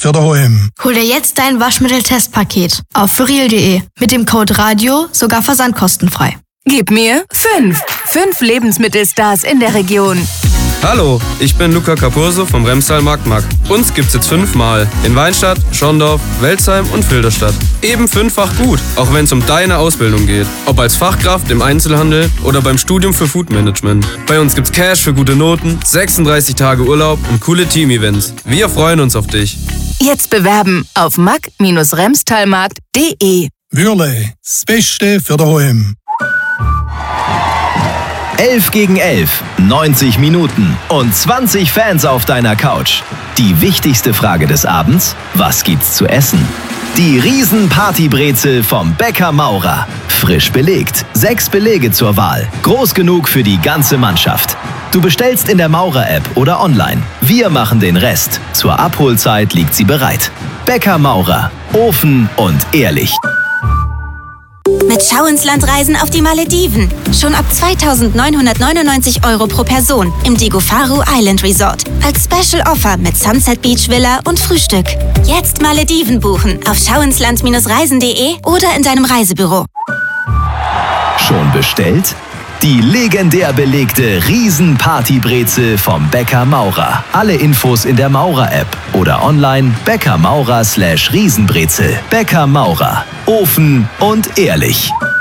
für daheim. Hol dir jetzt dein Waschmittel-Testpaket auf fürriel.de. Mit dem Code RADIO sogar versandkostenfrei. Gib mir 5. 5 Lebensmittelstars in der Region. Hallo, ich bin Luca Capurso vom Remstal Marktmarkt. Uns gibt's jetzt 5-mal. In Weinstadt, Schondorf, Welzheim und Filderstadt. Eben 5-fach gut, auch wenn es um deine Ausbildung geht. Ob als Fachkraft im Einzelhandel oder beim Studium für Foodmanagement. Bei uns gibt's Cash für gute Noten, 36 Tage Urlaub und coole Team-Events. Wir freuen uns auf dich. Jetzt bewerben auf mack-remstalmarkt.de. Würle, das Beste für daheim. 11 gegen 11, 90 Minuten und 20 Fans auf deiner Couch. Die wichtigste Frage des Abends: Was gibt's zu essen? Die Riesen-Partybrezel vom Bäcker Maurer. Frisch belegt, 6 Belege zur Wahl. Groß genug für die ganze Mannschaft. Du bestellst in der Maurer-App oder online. Wir machen den Rest. Zur Abholzeit liegt sie bereit. Bäcker Maurer. Offen und ehrlich. Mit Schau ins Land Reisen auf die Malediven. Schon ab 2.999 € pro Person im Digofaru Island Resort. Als Special Offer mit Sunset Beach Villa und Frühstück. Jetzt Malediven buchen auf schauinsland-reisen.de oder in deinem Reisebüro. Schon bestellt? Die legendär belegte Riesen-Partybrezel vom Bäcker Maurer. Alle Infos in der Maurer-App oder online bäckermaurer/Riesenbrezel. Bäcker Maurer. Offen und ehrlich.